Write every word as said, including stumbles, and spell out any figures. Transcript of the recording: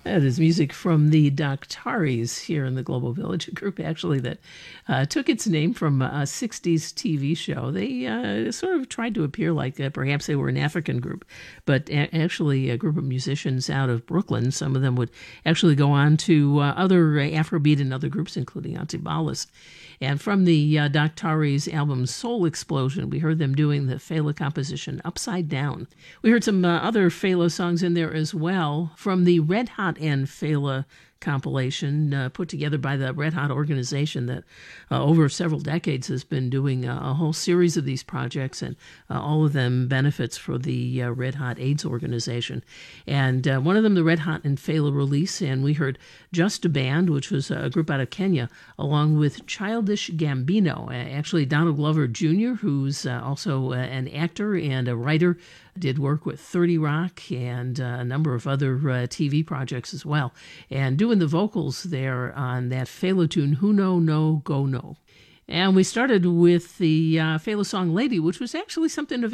That is music from the Doctaris here in the Global Village, a group actually that uh, took its name from a sixties T V show. They uh, sort of tried to appear like uh, perhaps they were an African group, but a- actually a group of musicians out of Brooklyn. Some of them would actually go on to uh, other uh, Afrobeat and other groups, including Antibalas. And from the uh, Doctaris album Soul Explosion, we heard them doing the Fela composition Upside Down. We heard some uh, other Fela songs in there as well from the Red Hot and Fela compilation uh, put together by the Red Hot organization that uh, over several decades has been doing a, a whole series of these projects, and uh, all of them benefits for the uh, Red Hot AIDS organization. And uh, one of them, the Red Hot and Fela release, and we heard Just a Band, which was a group out of Kenya, along with Childish Gambino. Uh, actually, Donald Glover Junior, who's uh, also uh, an actor and a writer, did work with thirty Rock and uh, a number of other uh, T V projects as well, and doing the vocals there on that Fela tune, Huno No Go No. And we started with the uh, Fela song Lady, which was actually something of